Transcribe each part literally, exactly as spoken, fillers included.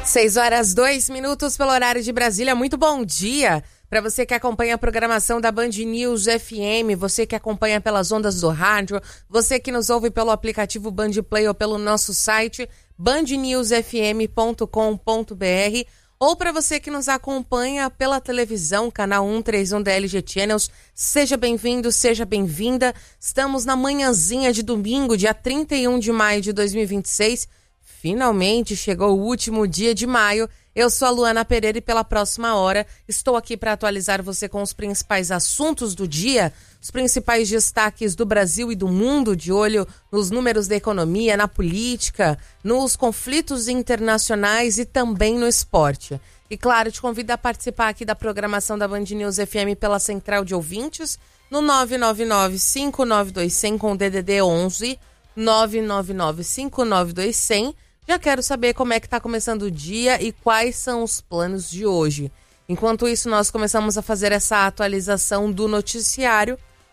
seis horas, dois minutos pelo horário de Brasília. Muito bom dia para você que acompanha a programação da Band News F M, você que acompanha pelas ondas do rádio, você que nos ouve pelo aplicativo Band Play ou pelo nosso site band news f m ponto com ponto b r, ou para você que nos acompanha pela televisão, canal cento e trinta e um da L G Channels. Seja bem-vindo, seja bem-vinda. Estamos na manhãzinha de domingo, dia trinta e um de maio de dois mil e vinte e seis. Finalmente chegou o último dia de maio. Eu sou a Luana Pereira e pela próxima hora estou aqui para atualizar você com os principais assuntos do dia, os principais destaques do Brasil e do mundo, de olho nos números da economia, na política, nos conflitos internacionais e também no esporte. E claro, te convido a participar aqui da programação da Band News F M pela central de ouvintes no nove nove nove, cinco nove dois zero zero com D D D onze, nove nove nove, cinco nove dois zero zero. Já quero saber como é que está começando o dia e quais são os planos de hoje. Enquanto isso, nós começamos a fazer essa atualização do noticiário.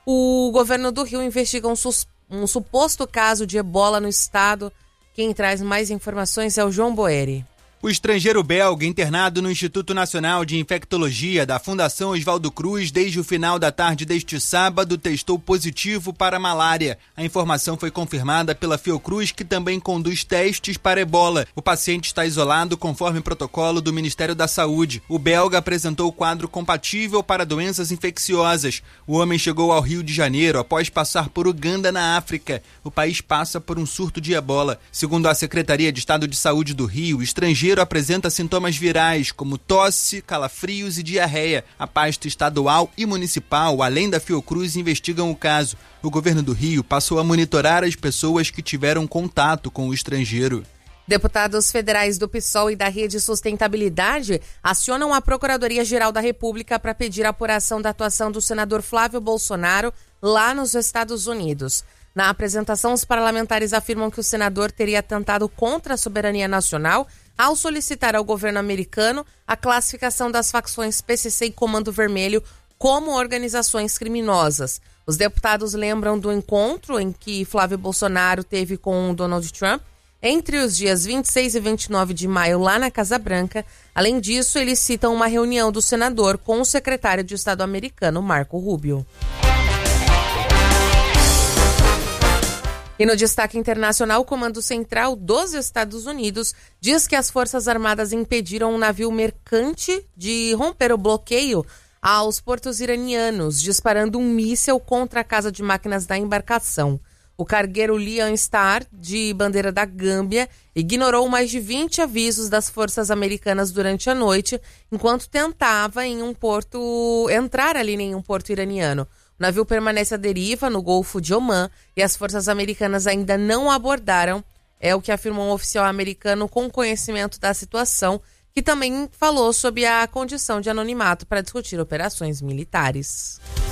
O governo do Rio investiga um, sus- um suposto caso de ebola no estado. Quem traz mais informações é o João Boeri. O estrangeiro belga internado no Instituto Nacional de Infectologia da Fundação Oswaldo Cruz desde o final da tarde deste sábado testou positivo para malária. A informação foi confirmada pela Fiocruz, que também conduz testes para ebola. O paciente está isolado conforme protocolo do Ministério da Saúde. O belga apresentou quadro compatível para doenças infecciosas. O homem chegou ao Rio de Janeiro após passar por Uganda, na África. O país passa por um surto de ebola. Segundo a Secretaria de Estado de Saúde do Rio, o estrangeiro apresenta sintomas virais como tosse, calafrios e diarreia. A pasta estadual e municipal, além da Fiocruz, investigam o caso. O governo do Rio passou a monitorar as pessoas que tiveram contato com o estrangeiro. Deputados federais do PSOL e da Rede Sustentabilidade acionam a Procuradoria-Geral da República para pedir a apuração da atuação do senador Flávio Bolsonaro lá nos Estados Unidos. Na apresentação, os parlamentares afirmam que o senador teria atentado contra a soberania nacional ao solicitar ao governo americano a classificação das facções P C C e Comando Vermelho como organizações criminosas. Os deputados lembram do encontro em que Flávio Bolsonaro teve com Donald Trump entre os dias vinte e seis e vinte e nove de maio lá na Casa Branca. Além disso, eles citam uma reunião do senador com o secretário de Estado americano, Marco Rubio. E no destaque internacional, o Comando Central dos Estados Unidos diz que as Forças Armadas impediram um navio mercante de romper o bloqueio aos portos iranianos, disparando um míssil contra a casa de máquinas da embarcação. O cargueiro Lion Star, de bandeira da Gâmbia, ignorou mais de vinte avisos das forças americanas durante a noite, enquanto tentava em um porto entrar ali em um porto iraniano. O navio permanece à deriva no Golfo de Omã e as forças americanas ainda não o abordaram. É o que afirmou um oficial americano com conhecimento da situação, que também falou sobre a condição de anonimato para discutir operações militares.